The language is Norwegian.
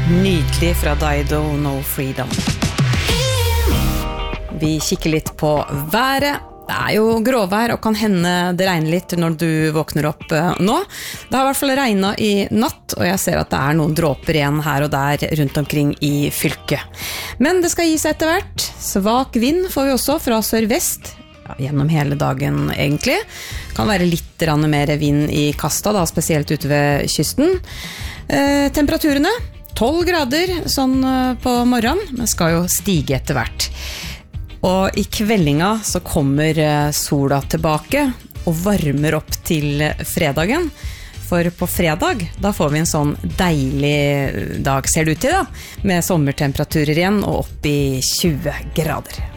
Nydelig fra Dido, No Freedom. Vi kikker litt på været. Det jo gråvær og kan hende det regner litt når du våkner opp nå. Det har I hvert fall regnet I natt, og jeg ser at det noen dråper igjen her og der rundt omkring I fylket. Men det skal gi seg etter hvert. Svak vind får vi også fra sørvest, gjennom hele dagen egentlig. Kan være litt mer vind I kasta, da, spesielt ute ved kysten. Temperaturene 12 grader sånn på morgenen, men skal jo stige etter hvert. Og I kveldinga så kommer sola tilbake og varmer opp til fredagen. For på fredag, da får vi en sånn deilig dag, ser det ut til da, med sommertemperaturer igjen og opp I 20 grader.